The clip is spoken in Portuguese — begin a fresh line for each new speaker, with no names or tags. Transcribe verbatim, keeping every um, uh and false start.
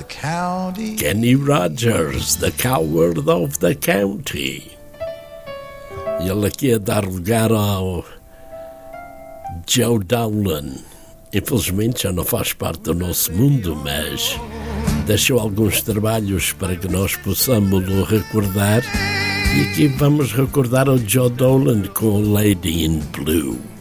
the county.
Kenny Rogers, the coward of the county. E ele aqui a dar lugar ao Joe Dowland. Infelizmente já não faz parte do nosso mundo, mas deixou alguns trabalhos para que nós possamos o recordar. E aqui vamos recordar o Joe Dowland com Lady in Blue.